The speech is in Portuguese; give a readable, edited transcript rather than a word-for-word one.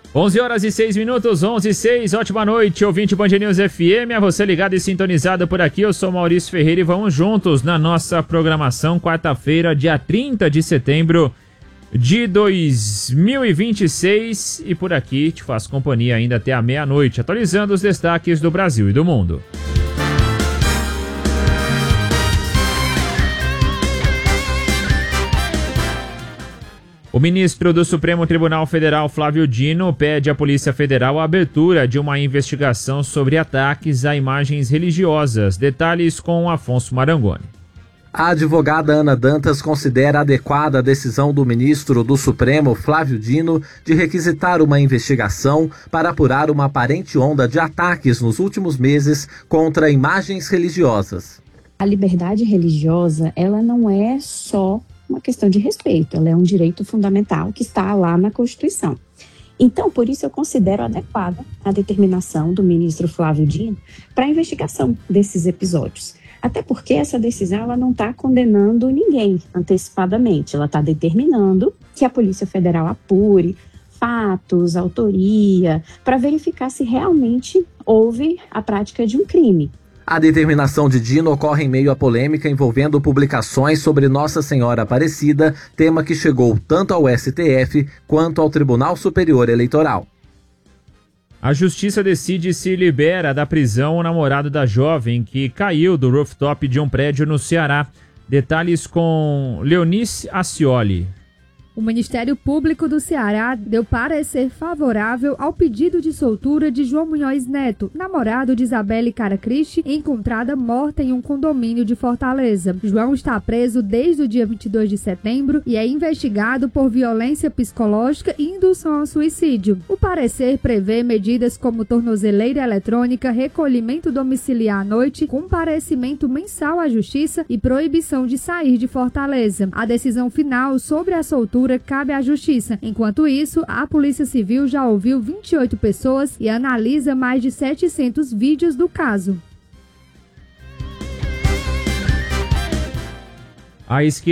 11h06, 11h06, ótima noite, ouvinte Band News FM, a você ligado e sintonizado por aqui, eu sou Maurício Ferreira e vamos juntos na nossa programação, quarta-feira, dia 30 de setembro de 2026, e por aqui te faço companhia ainda até a meia-noite, atualizando os destaques do Brasil e do mundo. O ministro do Supremo Tribunal Federal, Flávio Dino, pede à Polícia Federal a abertura de uma investigação sobre ataques a imagens religiosas. Detalhes com Afonso Marangoni. A advogada Ana Dantas considera adequada a decisão do ministro do Supremo, Flávio Dino, de requisitar uma investigação para apurar uma aparente onda de ataques nos últimos meses contra imagens religiosas. A liberdade religiosa, ela não é só uma questão de respeito, ela é um direito fundamental que está lá na Constituição. Então, por isso eu considero adequada a determinação do ministro Flávio Dino para a investigação desses episódios. Até porque essa decisão ela não está condenando ninguém antecipadamente, ela está determinando que a Polícia Federal apure fatos, autoria, para verificar se realmente houve a prática de um crime. A determinação de Dino ocorre em meio à polêmica envolvendo publicações sobre Nossa Senhora Aparecida, tema que chegou tanto ao STF quanto ao Tribunal Superior Eleitoral. A justiça decide se libera da prisão o namorado da jovem que caiu do rooftop de um prédio no Ceará. Detalhes com Leonice Ascioli. O Ministério Público do Ceará deu parecer favorável ao pedido de soltura de João Munhoz Neto, namorado de Isabelle Caracristi, encontrada morta em um condomínio de Fortaleza. João está preso desde o dia 22 de setembro e é investigado por violência psicológica e indução ao suicídio. O parecer prevê medidas como tornozeleira eletrônica, recolhimento domiciliar à noite, comparecimento mensal à justiça e proibição de sair de Fortaleza. A decisão final sobre a soltura cabe à Justiça. Enquanto isso, a Polícia Civil já ouviu 28 pessoas e analisa mais de 700 vídeos do caso. A esquerda